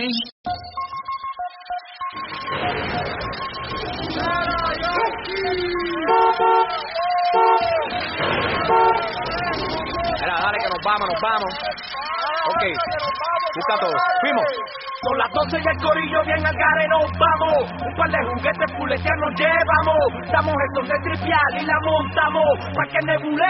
Mira, dale que nos vamos. Ok, busca todo. Fuimos. Son las 12 y el corillo bien al gare nos vamos. Un par de juguetes puletear nos llevamos. Damos estos de tripial y la montamos. Pa' que nebule